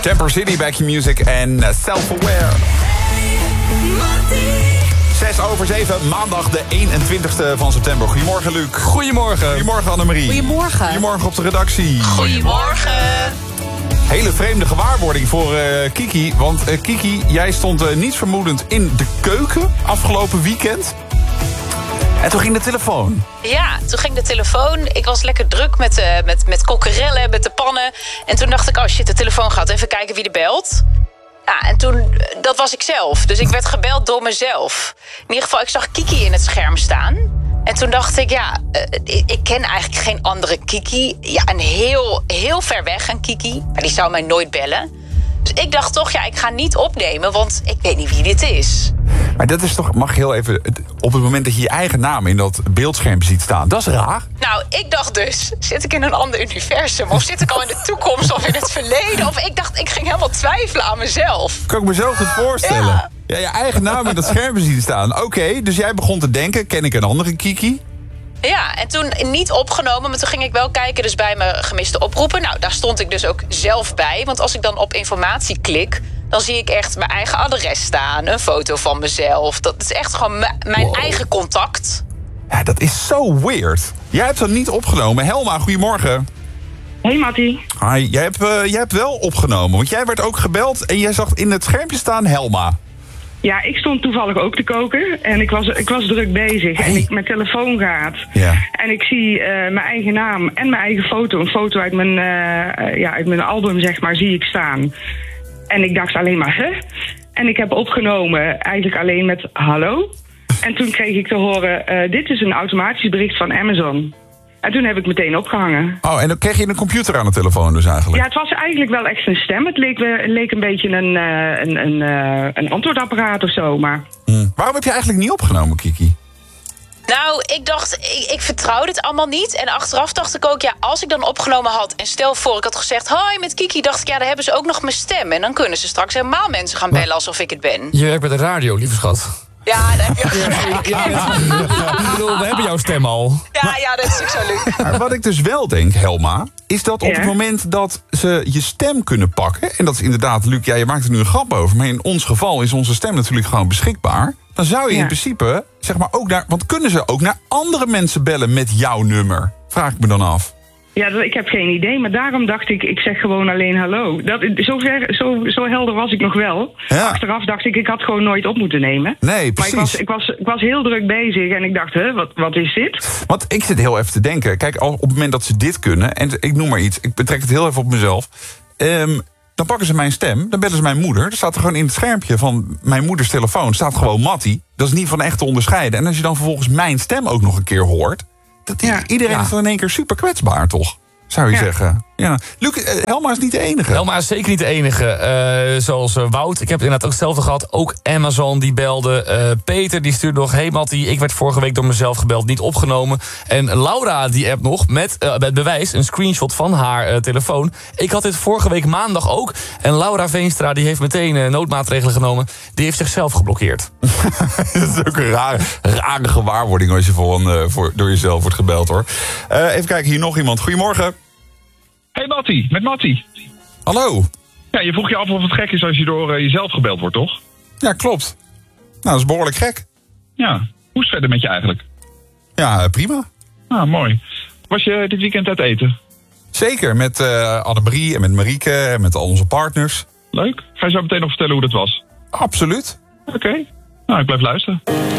Temper City, Back Your Music en Self-Aware. 6:07, maandag de 21ste van september. Goedemorgen, Luc. Goedemorgen. Goedemorgen, Annemarie. Goedemorgen. Goedemorgen op de redactie. Goedemorgen. Hele vreemde gewaarwording voor Kiki. Want Kiki, jij stond niets vermoedend in de keuken afgelopen weekend. En toen ging de telefoon. Ja, toen ging de telefoon. Ik was lekker druk met kokkerellen, met de pannen. En toen dacht ik, oh shit, de telefoon gaat. Even kijken wie er belt. Ja, en toen, dat was ik zelf. Dus ik werd gebeld door mezelf. In ieder geval, ik zag Kiki in het scherm staan. En toen dacht ik, ja, ik ken eigenlijk geen andere Kiki. Ja, een heel ver weg een Kiki. Maar die zou mij nooit bellen. Dus ik dacht toch, ja, ik ga niet opnemen, want ik weet niet wie dit is. Maar dat is toch, mag heel even, op het moment dat je je eigen naam in dat beeldscherm ziet staan, dat is raar. Nou, ik dacht dus, zit ik in een ander universum? Of zit ik al in de toekomst of in het verleden? Of ik ging helemaal twijfelen aan mezelf. Kan ik me zo goed voorstellen. Ja, je eigen naam in dat scherm zien staan. Oké, dus jij begon te denken, ken ik een andere Kiki? Ja, en toen niet opgenomen, maar toen ging ik wel kijken dus bij mijn gemiste oproepen. Nou, daar stond ik dus ook zelf bij. Want als ik dan op informatie klik, dan zie ik echt mijn eigen adres staan. Een foto van mezelf. Dat is echt gewoon mijn eigen contact. Ja, dat is zo weird. Jij hebt dat niet opgenomen. Helma, goedemorgen. Hey Mattie. Hi, jij hebt wel opgenomen, want jij werd ook gebeld en jij zag in het schermpje staan Helma. Ja, ik stond toevallig ook te koken en ik was druk bezig. Hey. En mijn telefoon gaat. Ja. En ik zie mijn eigen naam en mijn eigen foto. Een foto uit mijn album, zeg maar, zie ik staan. En ik dacht alleen maar, hè? En ik heb opgenomen eigenlijk alleen met hallo. En toen kreeg ik te horen, dit is een automatisch bericht van Amazon. En toen heb ik meteen opgehangen. Oh, en dan kreeg je een computer aan de telefoon dus eigenlijk? Ja, het was eigenlijk wel echt een stem. Het leek een beetje een antwoordapparaat of zo, maar... Waarom heb je eigenlijk niet opgenomen, Kiki? Nou, ik dacht, ik vertrouw dit allemaal niet. En achteraf dacht ik ook, ja, als ik dan opgenomen had... en stel voor ik had gezegd, hoi, met Kiki... dacht ik, ja, dan hebben ze ook nog mijn stem. En dan kunnen ze straks helemaal mensen gaan bellen alsof ik het ben. Je werkt bij de radio, lieve schat. Ja, daar heb je ook. Ik bedoel, we hebben jouw stem al. Ja, dat is ook zo leuk. Maar wat ik dus wel denk, Helma, is dat op het moment dat ze je stem kunnen pakken... en dat is inderdaad, Luc, ja, je maakt er nu een grap over... maar in ons geval is onze stem natuurlijk gewoon beschikbaar... dan zou je in principe, zeg maar, ook naar... want kunnen ze ook naar andere mensen bellen met jouw nummer? Vraag ik me dan af. Ja, ik heb geen idee, maar daarom dacht ik zeg gewoon alleen hallo. Zo helder was ik nog wel. Ja. Achteraf dacht ik had gewoon nooit op moeten nemen. Nee, precies. Maar ik was heel druk bezig en ik dacht, wat is dit? Want ik zit heel even te denken. Kijk, op het moment dat ze dit kunnen... en ik noem maar iets, ik betrek het heel even op mezelf... dan pakken ze mijn stem, dan bellen ze mijn moeder. Er staat er gewoon in het schermpje van mijn moeders telefoon... staat gewoon Mattie. Dat is niet van echt te onderscheiden. En als je dan vervolgens mijn stem ook nog een keer hoort... iedereen is dan in één keer super kwetsbaar, toch? Zou je zeggen. Ja. Luc, Helma is niet de enige. Helma is zeker niet de enige. Zoals Wout, ik heb het inderdaad ook hetzelfde gehad. Ook Amazon, die belde. Peter, die stuurde nog, hey Mattie, ik werd vorige week door mezelf gebeld, niet opgenomen. En Laura, die app nog, met bewijs, een screenshot van haar telefoon. Ik had dit vorige week maandag ook. En Laura Veenstra, die heeft meteen noodmaatregelen genomen. Die heeft zichzelf geblokkeerd. Dat is ook een rare gewaarwording als je door jezelf wordt gebeld, hoor. Even kijken, hier nog iemand. Goedemorgen. Hey Mattie, met Mattie. Hallo. Ja, je vroeg je af of het gek is als je door jezelf gebeld wordt, toch? Ja, klopt. Nou, dat is behoorlijk gek. Ja, hoe is het verder met je eigenlijk? Ja, prima. Ah, mooi. Was je dit weekend uit eten? Zeker, met Annemarie en met Marieke en met al onze partners. Leuk. Ga je zo meteen nog vertellen hoe dat was? Absoluut. Oké. Nou, ik blijf luisteren.